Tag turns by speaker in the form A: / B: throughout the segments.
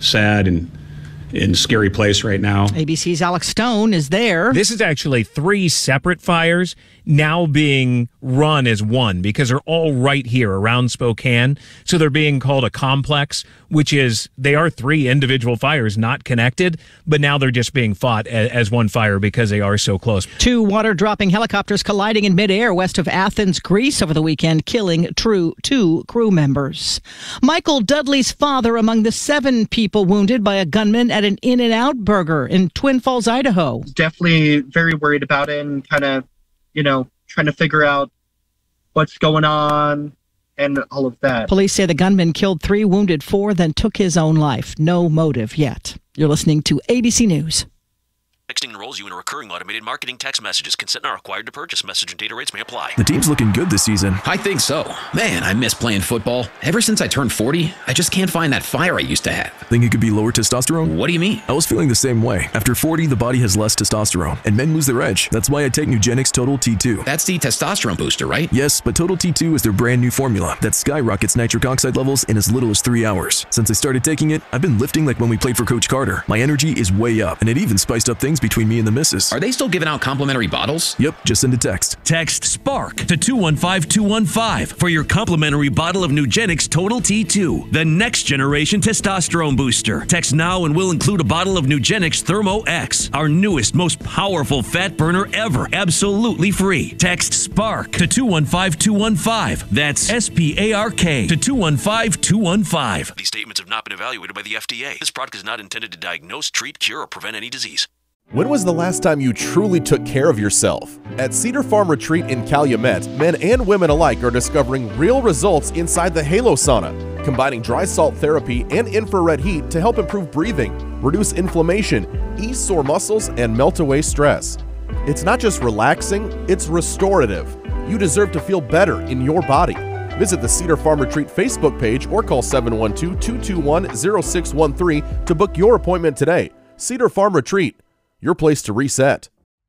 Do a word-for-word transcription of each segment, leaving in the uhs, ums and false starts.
A: sad and in scary place right now.
B: A B C's Alex Stone is there.
C: This is actually three separate fires now being run as one because they're all right here around Spokane. So they're being called a complex, which is, they are three individual fires not connected, but now they're just being fought as, as one fire because they are so close.
B: Two water-dropping helicopters colliding in midair west of Athens, Greece over the weekend, killing true two crew members. Michael Dudley's father among the seven people wounded by a gunman at an In-N-Out Burger in Twin Falls, Idaho.
D: Definitely very worried about it and kind of, you know, trying to figure out what's going on and all of that.
B: Police say the gunman killed three, wounded four, then took his own life. No motive yet. You're listening to A B C News.
E: Texting enrolls you in a recurring automated marketing text messages. Consent not required to purchase. Message and data rates may apply.
F: The team's looking good this season.
G: I think so. Man, I miss playing football. Ever since I turned forty, I just can't find that fire I used to have.
F: Think it could be lower testosterone?
G: What do you mean?
F: I was feeling the same way. After forty, the body has less testosterone, and men lose their edge. That's why I take Nugenix Total T two.
G: That's the testosterone booster, right?
F: Yes, but Total T two is their brand new formula that skyrockets nitric oxide levels in as little as three hours. Since I started taking it, I've been lifting like when we played for Coach Carter. My energy is way up, and it even spiced up things between me and the missus.
G: Are they still giving out complimentary bottles?
F: Yep, just send a text.
H: Text SPARK to two one five two one five for your complimentary bottle of Nugenix Total T two, the next generation testosterone booster. Text now and we'll include a bottle of Nugenix Thermo X, our newest, most powerful fat burner ever, absolutely free. Text SPARK to two one five two one five. That's S P A R K to two one five two one five.
E: These statements have not been evaluated by the F D A. This product is not intended to diagnose, treat, cure, or prevent any disease.
I: When was the last time you truly took care of yourself? At Cedar Farm Retreat in Calumet, men and women alike are discovering real results inside the Halo Sauna, combining dry salt therapy and infrared heat to help improve breathing, reduce inflammation, ease sore muscles, and melt away stress. It's not just relaxing, it's restorative. You deserve to feel better in your body. Visit the Cedar Farm Retreat Facebook page or call seven one two, two two one, zero six one three to book your appointment today. Cedar Farm Retreat, your place to reset.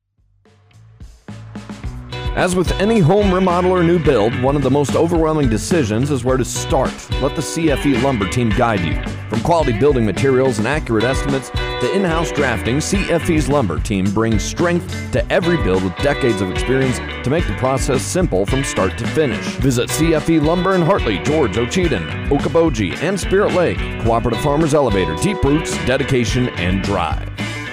J: As with any home remodel or new build, one of the most overwhelming decisions is where to start. Let the C F E Lumber team guide you. From quality building materials and accurate estimates to in-house drafting, C F E's Lumber team brings strength to every build with decades of experience to make the process simple from start to finish. Visit C F E Lumber in Hartley, George, Ocheyedan, Okoboji, and Spirit Lake. Cooperative Farmers Elevator, deep roots, dedication, and drive.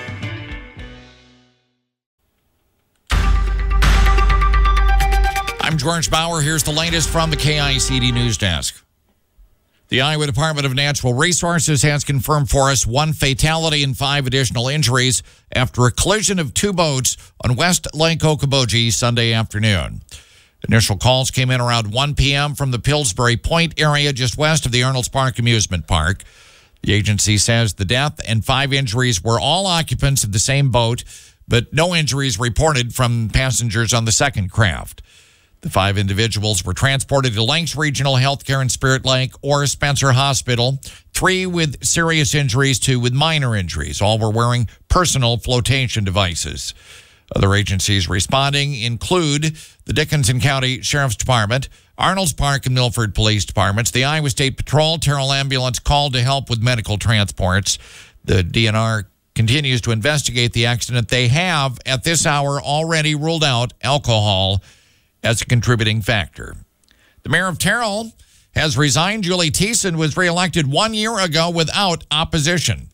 K: I'm George Bauer. Here's the latest from the K I C D News Desk. The Iowa Department of Natural Resources has confirmed for us one fatality and five additional injuries after a collision of two boats on West Lake Okoboji Sunday afternoon. Initial calls came in around one p.m. from the Pillsbury Point area just west of the Arnold's Park Amusement Park. The agency says the death and five injuries were all occupants of the same boat, but no injuries reported from passengers on the second craft. The five individuals were transported to Lanks Regional Healthcare in Spirit Lake or Spencer Hospital, three with serious injuries, two with minor injuries. All were wearing personal flotation devices. Other agencies responding include the Dickinson County Sheriff's Department, Arnold's Park and Milford Police Departments, the Iowa State Patrol, Terrell Ambulance called to help with medical transports. The D N R continues to investigate the accident. They have, at this hour, already ruled out alcohol as a contributing factor. The mayor of Terrell has resigned. Julie Thiessen was reelected one year ago without opposition.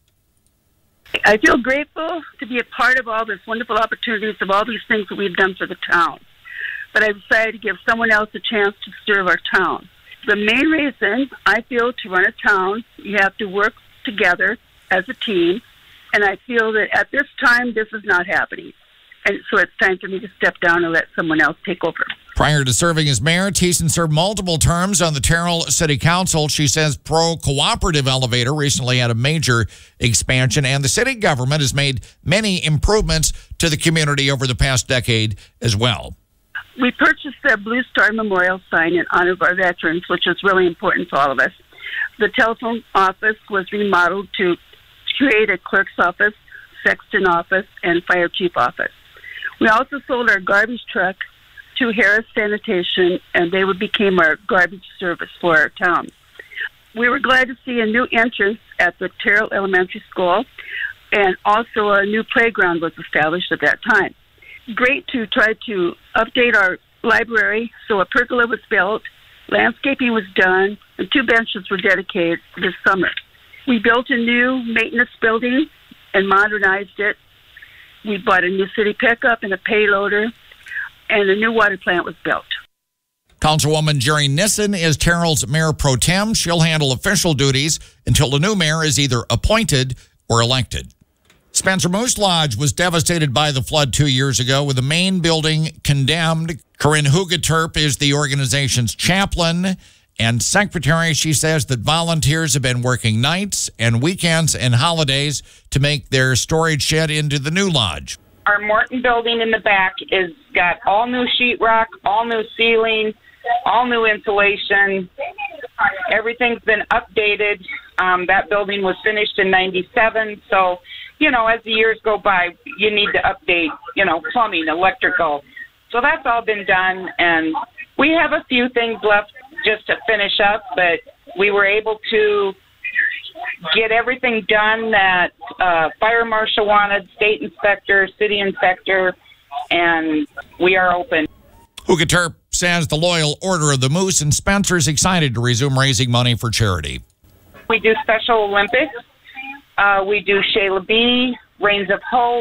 L: I feel grateful to be a part of all this wonderful opportunities of all these things that we've done for the town. But I decided to give someone else a chance to serve our town. The main reason I feel to run a town, you have to work together as a team. And I feel that at this time, this is not happening. And so it's time for me to step down and let someone else take over.
K: Prior to serving as mayor, Thiessen served multiple terms on the Terrell City Council. She says Pro Cooperative Elevator recently had a major expansion, and the city government has made many improvements to the community over the past decade as well.
L: We purchased the Blue Star Memorial sign in honor of our veterans, which is really important for all of us. The telephone office was remodeled to create a clerk's office, sexton office, and fire chief office. We also sold our garbage truck to Harris Sanitation, and they became our garbage service for our town. We were glad to see a new entrance at the Terrell Elementary School, and also a new playground was established at that time. Great to try to update our library, so a pergola was built, landscaping was done, and two benches were dedicated this summer. We built a new maintenance building and modernized it. We bought a new city pickup and a payloader, and a new water plant was built.
K: Councilwoman Jerry Nissen is Terrell's mayor pro tem. She'll handle official duties until the new mayor is either appointed or elected. Spencer Moose Lodge was devastated by the flood two years ago with the main building condemned. Corinne Hugaterp is the organization's chaplain and secretary. She says that volunteers have been working nights and weekends and holidays to make their storage shed into the new lodge.
M: Our Morton building in the back is got all new sheetrock, all new ceiling, all new insulation. Everything's been updated. Um, that building was finished in ninety-seven, so, you know, as the years go by, you need to update, you know, plumbing, electrical. So that's all been done, and we have a few things left just to finish up, but we were able to get everything done that uh, fire marshal wanted, state inspector, city inspector, and we are open.
K: Hugaterp says the Loyal Order of the Moose and Spencer is excited to resume raising money for charity.
M: We do Special Olympics. Uh, we do Shayla B, Reigns of Hope.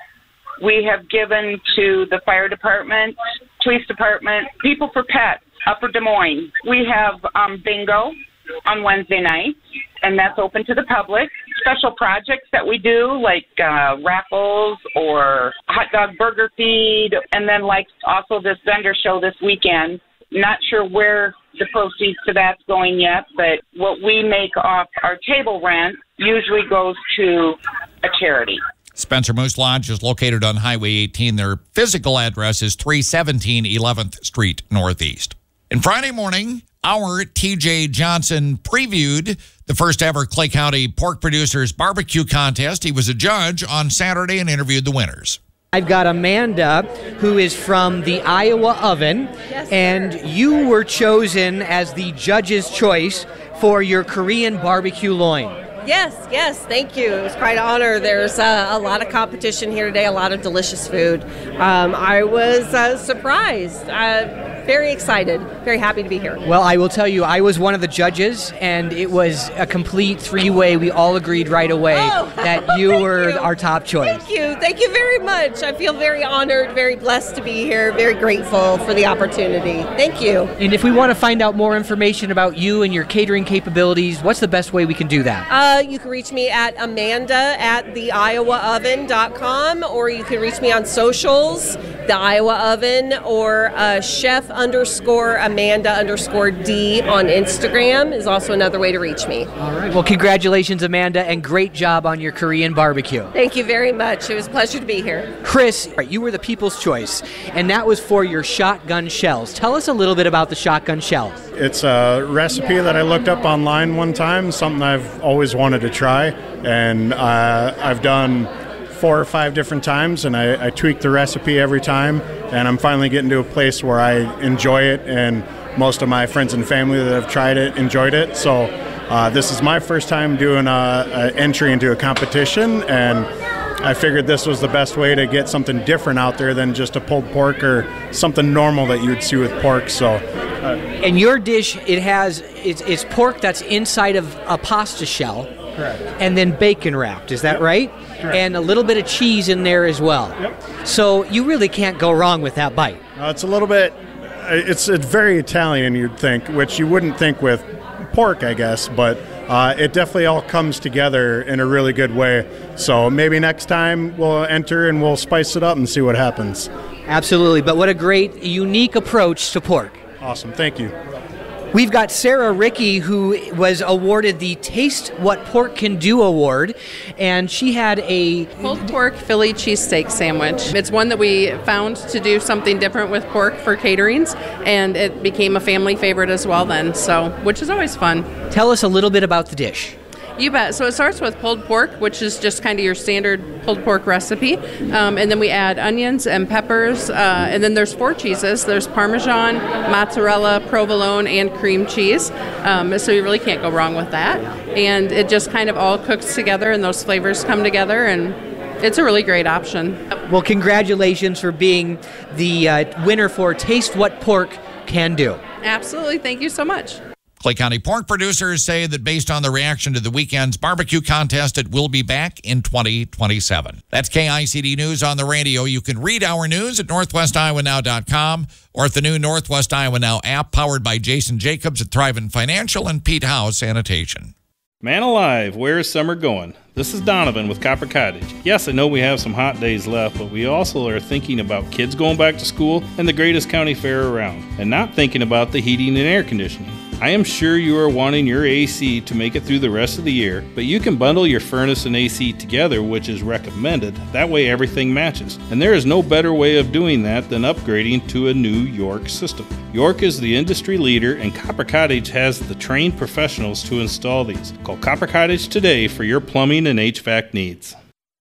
M: We have given to the fire department, police department, People for Pets, Upper Des Moines. We have um, bingo on Wednesday nights, and that's open to the public. Special projects that we do, like uh, raffles or hot dog burger feed, and then like also this vendor show this weekend. Not sure where the proceeds to that's going yet, but what we make off our table rent usually goes to a charity.
K: Spencer Moose Lodge is located on Highway eighteen. Their physical address is three seventeen eleventh Street Northeast. And Friday morning, our T J Johnson previewed the first ever Clay County Pork Producers Barbecue Contest. He was a judge on Saturday and interviewed the winners.
N: I've got Amanda, who is from the Iowa Oven, yes, and you were chosen as the judge's choice for your Korean barbecue loin.
O: Yes, yes, thank you. It was quite an honor. There's uh, a lot of competition here today, a lot of delicious food. Um, I was uh, surprised, uh, very excited, very happy to be here.
N: Well, I will tell you, I was one of the judges, and it was a complete three-way. We all agreed right away oh, that you were you. our top choice.
O: Thank you. Thank you very much. I feel very honored, very blessed to be here, very grateful for the opportunity. Thank you.
N: And if we want to find out more information about you and your catering capabilities, what's the best way we can do that?
O: Uh, you can reach me at Amanda at the iowa oven dot com, or you can reach me on socials, the Iowa Oven, or uh, chef underscore Amanda underscore D on Instagram is also another way to reach me.
N: All right. Well, congratulations, Amanda, and great job on your Korean barbecue.
O: Thank you very much. It was a pleasure to be here.
N: Chris, you were the people's choice, and that was for your shotgun shells. Tell us a little bit about the shotgun shells.
P: It's a recipe that I looked up online one time, something I've always wanted to try, and uh, I've done four or five different times, and I, I tweak the recipe every time, and I'm finally getting to a place where I enjoy it, and most of my friends and family that have tried it enjoyed it. So uh, this is my first time doing an entry into a competition, and I figured this was the best way to get something different out there than just a pulled pork or something normal that you'd see with pork. So, uh,
N: and your dish, it has it's, it's pork that's inside of a pasta shell.
P: Correct.
N: And then bacon wrapped, is that right?
P: Correct.
N: And a little bit of cheese in there as well.
P: Yep.
N: So you really can't go wrong with that bite.
P: Uh, it's a little bit, it's, it's very Italian, you'd think, which you wouldn't think with pork, I guess, but uh, it definitely all comes together in a really good way. So maybe next time we'll enter and we'll spice it up and see what happens.
N: Absolutely, but what a great, unique approach to pork.
P: Awesome, thank you.
N: We've got Sarah Ricky, who was awarded the Taste What Pork Can Do award, and she had a
Q: pulled pork Philly cheesesteak sandwich. It's one that we found to do something different with pork for caterings, and it became a family favorite as well then, so which is always fun.
N: Tell us a little bit about the dish.
Q: You bet. So it starts with pulled pork, which is just kind of your standard pulled pork recipe. Um, and then we add onions and peppers. Uh, and then there's four cheeses. There's Parmesan, mozzarella, provolone, and cream cheese. Um, so you really can't go wrong with that. And it just kind of all cooks together and those flavors come together, and it's a really great option.
N: Well, congratulations for being the uh, winner for Taste What Pork Can Do.
Q: Absolutely. Thank you so much.
K: Clay County pork producers say that based on the reaction to the weekend's barbecue contest, it will be back in twenty twenty-seven. That's K I C D News on the radio. You can read our news at northwest iowa now dot com or at the new Northwest Iowa Now app powered by Jason Jacobs at Thrivent Financial and Pete House Sanitation.
R: Man alive, where is summer going? This is Donovan with Copper Cottage. Yes, I know we have some hot days left, but we also are thinking about kids going back to school and the greatest county fair around, and not thinking about the heating and air conditioning. I am sure you are wanting your A C to make it through the rest of the year, but you can bundle your furnace and A C together, which is recommended. That way everything matches. And there is no better way of doing that than upgrading to a new York system. York is the industry leader, and Copper Cottage has the trained professionals to install these. Call Copper Cottage today for your plumbing and H V A C needs.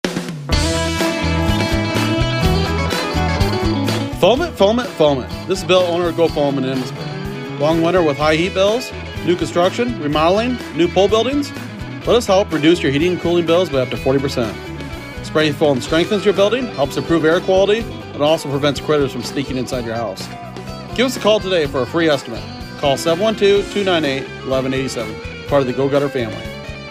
S: Foam it, foam it, foam it. This is Bill, owner of Go Foam in Emmitsburg. Long winter with high heat bills, new construction, remodeling, new pole buildings? Let us help reduce your heating and cooling bills by up to forty percent. Spray foam strengthens your building, helps improve air quality, and also prevents critters from sneaking inside your house. Give us a call today for a free estimate. Call seven one two, two nine eight, one one eight seven, part of the Go Gutter family.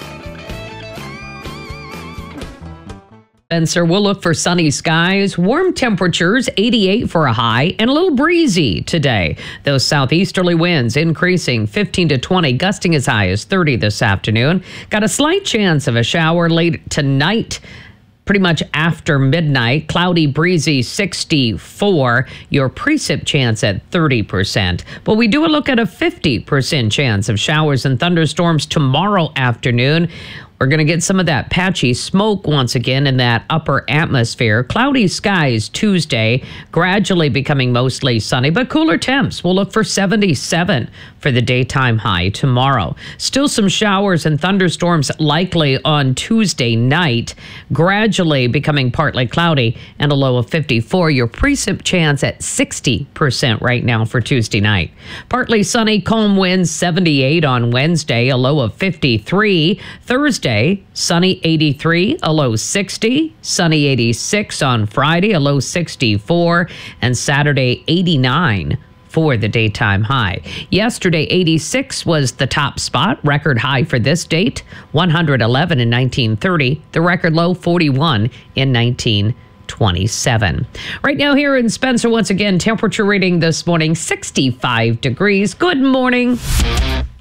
T: Spencer, we'll look for sunny skies, warm temperatures, eighty-eight for a high, and a little breezy today. Those southeasterly winds increasing fifteen to twenty, gusting as high as thirty this afternoon. Got a slight chance of a shower late tonight, pretty much after midnight. Cloudy, breezy, sixty-four. Your precip chance at thirty percent. But we do look at a fifty percent chance of showers and thunderstorms tomorrow afternoon. We're going to get some of that patchy smoke once again in that upper atmosphere. Cloudy skies Tuesday, gradually becoming mostly sunny, but cooler temps. We'll look for seventy-seven for the daytime high tomorrow. Still some showers and thunderstorms likely on Tuesday night, gradually becoming partly cloudy and a low of fifty-four. Your precip chance at sixty percent right now for Tuesday night. Partly sunny, calm winds, seventy-eight on Wednesday, a low of fifty-three. Thursday, sunny eighty-three, a low sixty. Sunny eighty-six on Friday, a low sixty-four. And Saturday, eighty-nine for the daytime high. Yesterday, eighty-six was the top spot. Record high for this date, one hundred eleven in nineteen thirty. The record low, forty-one in nineteen twenty-seven. Right now here in Spencer, once again, temperature reading this morning, sixty-five degrees. Good morning.